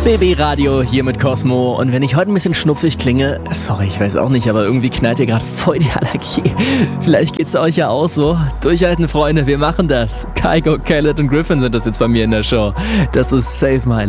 BB Radio hier mit Cosmo. Und wenn ich heute ein bisschen schnupfig klinge, sorry, ich weiß auch nicht, aber irgendwie knallt ihr gerade voll die Allergie. Vielleicht geht's euch ja auch so. Durchhalten, Freunde, wir machen das. Kygo, Khaled und Griffin sind das jetzt bei mir in der Show. Das ist Save My Life.